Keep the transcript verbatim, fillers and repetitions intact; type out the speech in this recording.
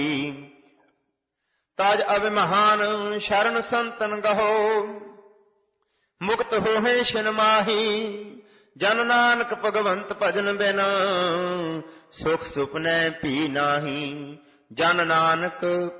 ਤਾਜ ਅਭਿਮਾਨ ਸ਼ਰਨ ਸੰਤਨ ਗਹੋ, ਮੁਕਤ ਹੋਹੇ ਛਿਨ ਮਾਹੀ। ਜਨ ਨਾਨਕ ਭਗਵੰਤ ਭਜਨ ਬਿਨ, ਸੁਖ ਸੁਪਨੈ ਭੀ ਨਾਹੀ। ਜਨ ਨਾਨਕ